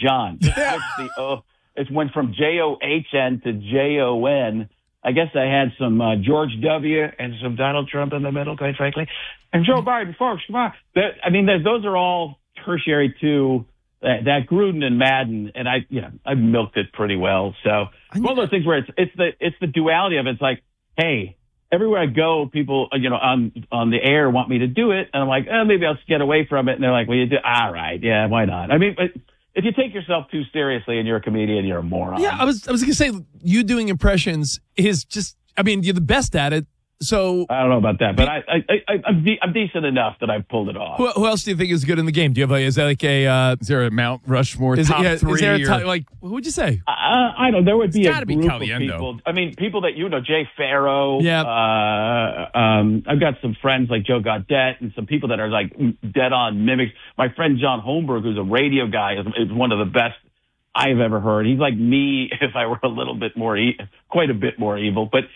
John. It went from John to Jon. I guess I had some George W. and some Donald Trump in the middle, quite frankly. And Joe Biden, folks, come on. Those are all tertiary to that Gruden and Madden, and I milked it pretty well. So it's one of those things where it's the duality of it. It's like, hey, everywhere I go, people, on the air want me to do it, and I'm like, maybe I'll get away from it. And they're like, well, you do, all right, yeah, why not? I mean, if you take yourself too seriously and you're a comedian, you're a moron. Yeah, I was going to say, you doing impressions is just, you're the best at it. So I don't know about that, but I'm decent enough that I've pulled it off. Who else do you think is good in the game? Do you have is there a Mount Rushmore top three? Is there who would you say? I don't know. There would be a group of people. People that Jay Farrow. Yeah. I've got some friends like Joe Gaudette and some people that are like dead on mimics. My friend John Holmberg, who's a radio guy, is one of the best I've ever heard. He's like me if I were a little bit more, quite a bit more evil. But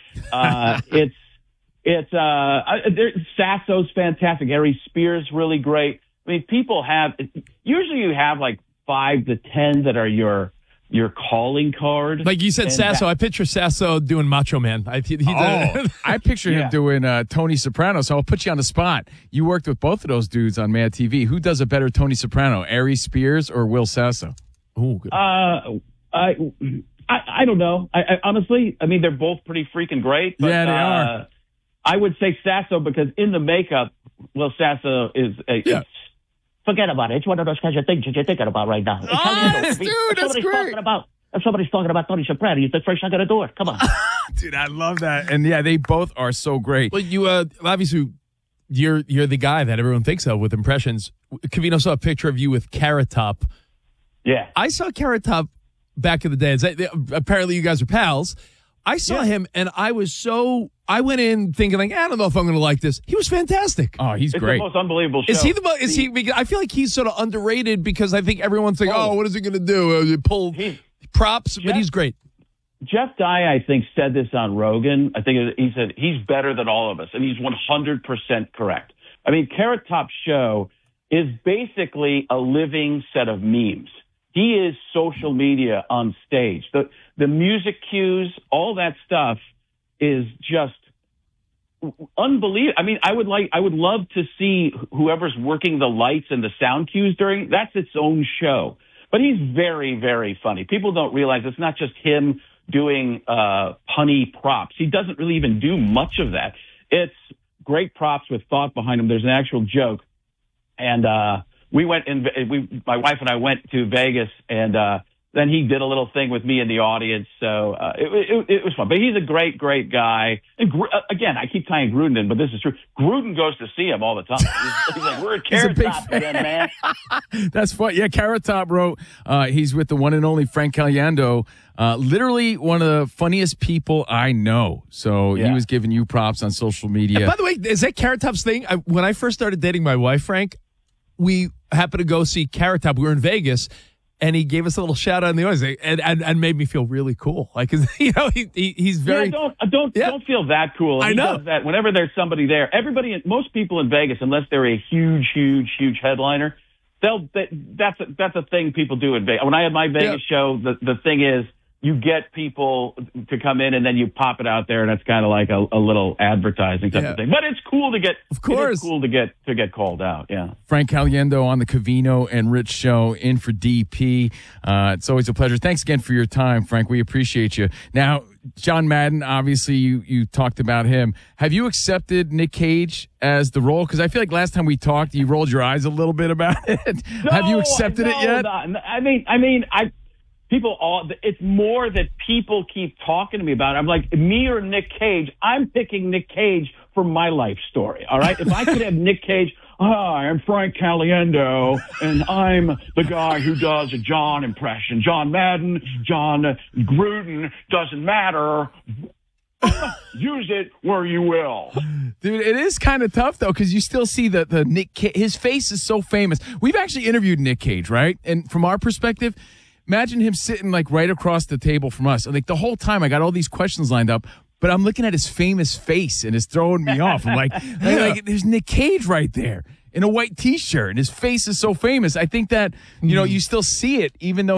Sasso's fantastic. Harry Spears really great. I mean, usually you have like 5 to 10 that are your calling card. Like you said, Sasso. I picture Sasso doing Macho Man. I picture him doing Tony Soprano. So I'll put you on the spot. You worked with both of those dudes on Mad TV. Who does a better Tony Soprano, Harry Spears or Will Sasso? Oh, good. I don't know. I honestly, they're both pretty freaking great. But, yeah, they are. I would say Sasso because in the makeup, Will Sasso is forget about it. It's one of those kinds of things you're thinking about right now. Dude, that's great. If somebody's talking about Tony Soprano, you're the first I'm going to do it. Come on. Dude, I love that. And yeah, they both are so great. Well, you obviously you're the guy that everyone thinks of with impressions. Covino saw a picture of you with Carrot Top. Yeah. I saw Carrot Top back in the day. Apparently you guys are pals. I saw him, and I went in thinking, like, I don't know if I'm going to like this. He was fantastic. Oh, he's great. It's the most unbelievable show. Is he? I feel like he's sort of underrated because I think everyone's like, what is he going to do? Pull props, but he's great. Jeff Dye, I think, said this on Rogan. I think he said he's better than all of us, and he's 100% correct. Carrot Top's show is basically a living set of memes. He is social media on stage. The music cues, all that stuff is just unbelievable. I would love to see whoever's working the lights and the sound cues that's its own show. But he's very, very funny. People don't realize it's not just him doing punny props. He doesn't really even do much of that. It's great props with thought behind them. There's an actual joke. And my wife and I went to Vegas, and then he did a little thing with me in the audience. So it was fun. But he's a great, great guy. And again, I keep tying Gruden in, but this is true. Gruden goes to see him all the time. He's like, we're at Carrot Top again, man. That's fun. Yeah, Carrot Top wrote, he's with the one and only Frank Caliendo. Literally one of the funniest people I know. So he was giving you props on social media. And by the way, is that Carrot Top's thing? When I first started dating my wife, Frank, we happened to go see Carrot Top. We were in Vegas, and he gave us a little shout out in the audience, and made me feel really cool. Like, he's very. Yeah, don't feel that cool. I know does that whenever there's somebody there. Most people in Vegas, unless they're a huge, huge, huge headliner, that's a thing people do in Vegas. When I had my Vegas show, the thing is, you get people to come in and then you pop it out there, and it's kind of like a little advertising type of thing. But it's cool to get, to get called out. Yeah. Frank Caliendo on the Covino and Rich show, in for DP. It's always a pleasure. Thanks again for your time, Frank. We appreciate you. Now, John Madden, obviously you talked about him. Have you accepted Nick Cage as the role? Because I feel like last time we talked, you rolled your eyes a little bit about it. No, have you accepted it yet? It's more that people keep talking to me about it. I'm like, me or Nick Cage? I'm picking Nick Cage for my life story. All right. If I could have Nick Cage, hi, I'm Frank Caliendo, and I'm the guy who does a John impression. John Madden, John Gruden, doesn't matter. Use it where you will. Dude, it is kind of tough, though, because you still see the Nick Cage. His face is so famous. We've actually interviewed Nick Cage, right? And from our perspective, imagine him sitting like right across the table from us. And like the whole time I got all these questions lined up, but I'm looking at his famous face and it's throwing me off. I'm like, there's Nick Cage right there in a white T-shirt and his face is so famous. I think that, you still see it even though